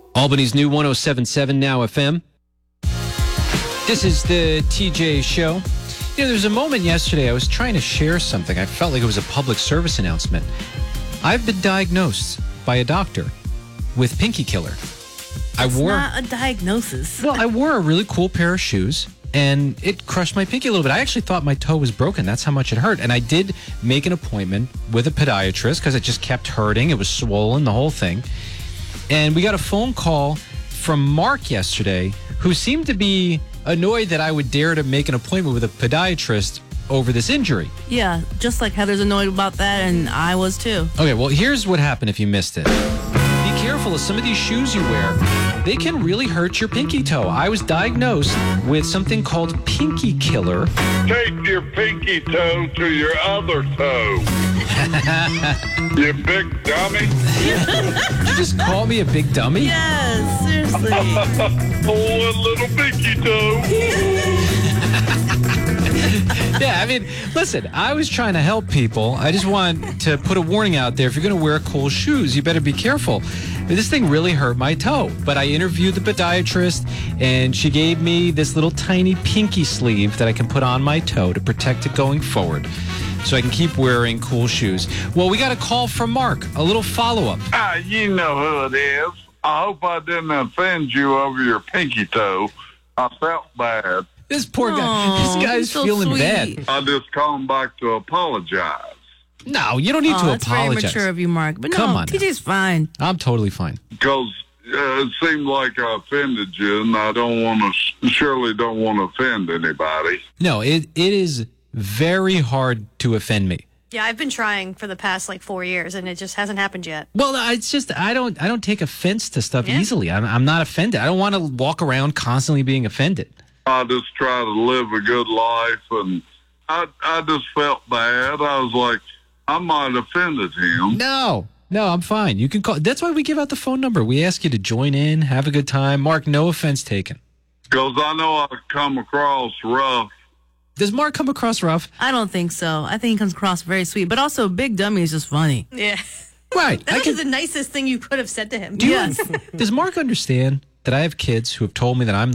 Albany's new 107.7 Now FM. This is the TJ Show. You know, there was a moment yesterday I was trying to share something. I felt like it was a public service announcement. I've been diagnosed by a doctor with pinky killer. It's not a diagnosis. Well, I wore a really cool pair of shoes, and it crushed my pinky a little bit. I actually thought my toe was broken. That's how much it hurt. And I did make an appointment with a podiatrist because it just kept hurting. It was swollen, the whole thing. And we got a phone call from Mark yesterday, who seemed to be annoyed that I would dare to make an appointment with a podiatrist over this injury. Yeah, just like Heather's annoyed about that, and I was too. Okay, well, here's what happened if you missed it. Be careful of some of these shoes you wear. They can really hurt your pinky toe. I was diagnosed with something called pinky killer. Take your pinky toe to your other toe. You big dummy. You just call me a big dummy? Yes, seriously. Oh, a little pinky toe. Yeah, I mean, listen, I was trying to help people. I just want to put a warning out there. If you're going to wear cool shoes, you better be careful. This thing really hurt my toe. But I interviewed the podiatrist, and she gave me this little tiny pinky sleeve that I can put on my toe to protect it going forward, so I can keep wearing cool shoes. Well, we got a call from Mark, a little follow-up. You know who it is. I hope I didn't offend you over your pinky toe. I felt bad. This poor guy, this guy's so feeling sweet. bad. I just called him back to apologize. No, you don't need to That's very apologize. mature of you, Mark. But Come no, on now. TJ's fine. I'm totally fine. Because it seemed like I offended you, and I surely don't want to offend anybody. No, it is very hard to offend me. Yeah, I've been trying for the past 4 years, and it just hasn't happened yet. Well, it's just I don't take offense to stuff Yeah. easily. I'm not offended. I don't want to walk around constantly being offended. I just try to live a good life, and I just felt bad. I was like, I might have offended him. No, I'm fine. You can call. That's why we give out the phone number. We ask you to join in, have a good time. Mark, no offense taken. Because I know I come across rough. Does Mark come across rough? I don't think so. I think he comes across very sweet. But also, big dummy is just funny. Yeah. Right. That was the nicest thing you could have said to him. Yes. Does Mark understand that I have kids who have told me that I'm